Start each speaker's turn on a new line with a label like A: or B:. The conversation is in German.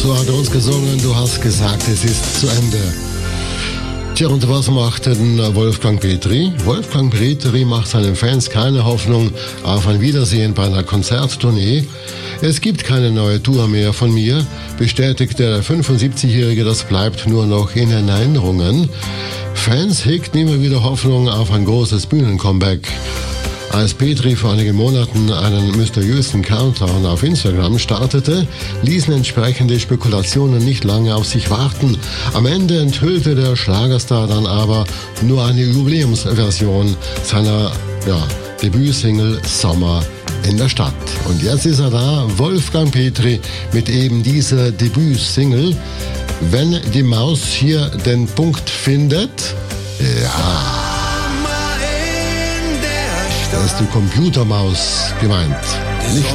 A: so hat er uns gesungen, du hast gesagt, es ist zu Ende. Tja, und was macht denn Wolfgang Petri? Wolfgang Petri macht seinen Fans keine Hoffnung auf ein Wiedersehen bei einer Konzerttournee. Es gibt keine neue Tour mehr von mir, bestätigt der 75-Jährige, das bleibt nur noch in den Erinnerungen. Fans hegten immer wieder Hoffnung auf ein großes Bühnencomeback. Als Petri vor einigen Monaten einen mysteriösen Countdown auf Instagram startete, ließen entsprechende Spekulationen nicht lange auf sich warten. Am Ende enthüllte der Schlagerstar dann aber nur eine Jubiläumsversion seiner Debütsingle Sommer in der Stadt. Und jetzt ist er da, Wolfgang Petri, mit eben dieser Debütsingle. Wenn die Maus hier den Punkt findet, ja, da ist die Computermaus gemeint, nicht